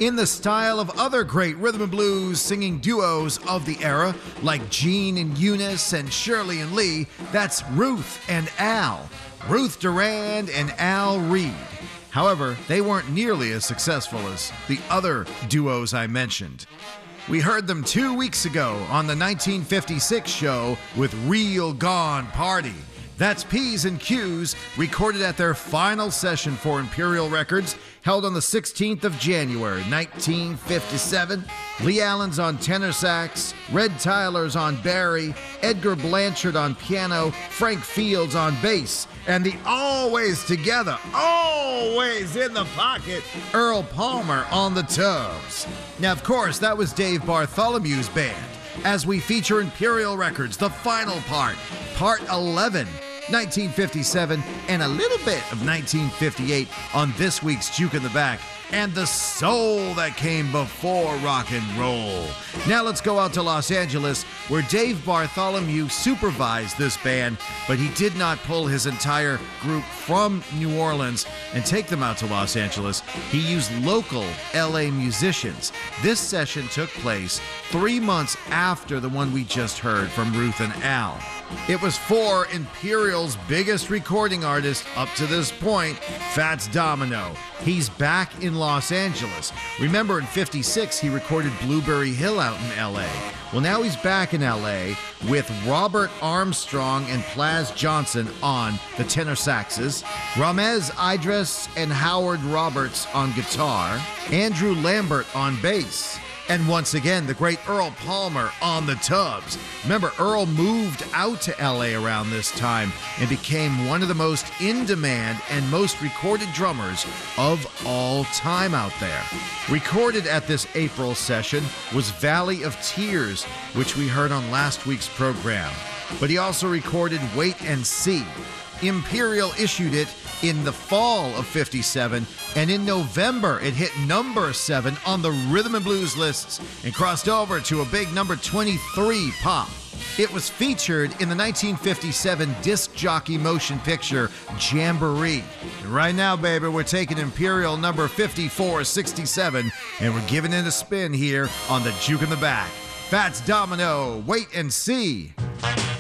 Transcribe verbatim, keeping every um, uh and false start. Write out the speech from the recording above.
in the style of other great rhythm and blues singing duos of the era, like Gene and Eunice and Shirley and Lee. That's Ruth and Al. Ruth Durand and Al Reed. However, they weren't nearly as successful as the other duos I mentioned. We heard them two weeks ago on the nineteen fifty-six show with Real Gone Party. That's P's and Q's, recorded at their final session for Imperial Records, held on the sixteenth of January, nineteen fifty-seven. Lee Allen's on tenor sax, Red Tyler's on bari, Edgar Blanchard on piano, Frank Fields on bass, and the always together, always in the pocket, Earl Palmer on the tubs. Now, of course, that was Dave Bartholomew's band, as we feature Imperial Records, the final part, part eleven, nineteen fifty-seven, and a little bit of nineteen fifty-eight on this week's Juke in the Back, and the soul that came before rock and roll. Now let's go out to Los Angeles, where Dave Bartholomew supervised this band, but he did not pull his entire group from New Orleans and take them out to Los Angeles. He used local L A musicians. This session took place three months after the one we just heard from Ruth and Al. It was for Imperial's biggest recording artist up to this point, Fats Domino. He's back in Los Angeles. Remember, in fifty-six, he recorded Blueberry Hill out in L A. Well, now he's back in L A with Robert Armstrong and Plaz Johnson on the tenor saxes, Ramez Idris and Howard Roberts on guitar, Andrew Lambert on bass, and once again, the great Earl Palmer on the tubs. Remember, Earl moved out to L A around this time and became one of the most in-demand and most recorded drummers of all time out there. Recorded at this April session was Valley of Tears, which we heard on last week's program. But he also recorded Wait and See. Imperial issued it in the fall of fifty-seven, and in November it hit number seven on the rhythm and blues lists and crossed over to a big number twenty-three pop. It was featured in the nineteen fifty-seven disc jockey motion picture Jamboree. And right now, baby, we're taking Imperial number fifty-four sixty-seven and we're giving it a spin here on the Juke in the Back. Fats Domino, Wait and See.